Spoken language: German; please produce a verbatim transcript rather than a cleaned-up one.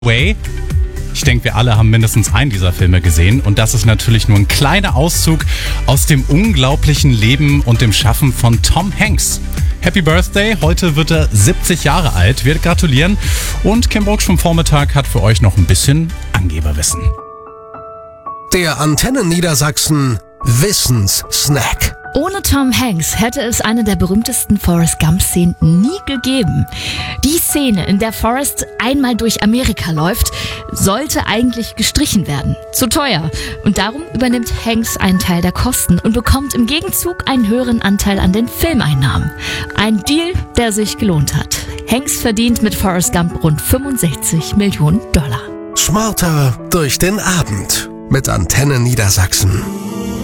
Way. Ich denke, wir alle haben mindestens einen dieser Filme gesehen und das ist natürlich nur ein kleiner Auszug aus dem unglaublichen Leben und dem Schaffen von Tom Hanks. Happy Birthday, heute wird er siebzig Jahre alt, wir gratulieren und Kim Burg vom Vormittag hat für euch noch ein bisschen Angeberwissen. Der Antennen Niedersachsen Wissenssnack. Ohne Tom Hanks hätte es eine der berühmtesten Forrest Gump-Szenen nie gegeben. Die Szene, in der Forrest einmal durch Amerika läuft, sollte eigentlich gestrichen werden. Zu teuer. Und darum übernimmt Hanks einen Teil der Kosten und bekommt im Gegenzug einen höheren Anteil an den Filmeinnahmen. Ein Deal, der sich gelohnt hat. Hanks verdient mit Forrest Gump rund fünfundsechzig Millionen Dollar. Smarter durch den Abend mit Antennen Niedersachsen.